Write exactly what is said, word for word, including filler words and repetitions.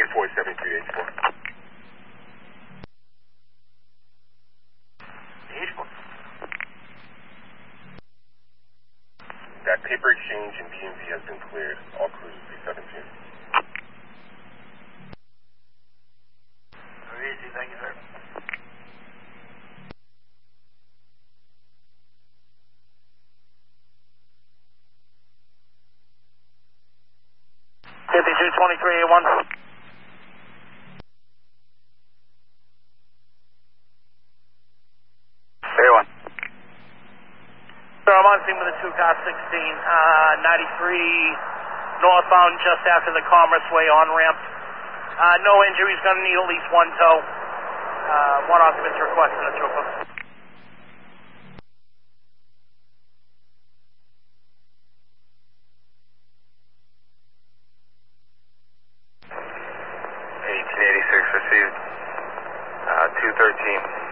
four seven three eight four. H four. That paper exchange in D M V has been cleared. All cruisers three seventeen. Very easy, thank you, sir. fifty-two twenty-three A one. A one. Sir, I'm on scene with a two car sixteen, uh, ninety-three northbound just after the Commerce Way on-ramp. Uh, no injuries, gonna need at least one tow. Uh, one occupant's requesting a trooper. eighteen eighty-six received. Uh, two thirteen.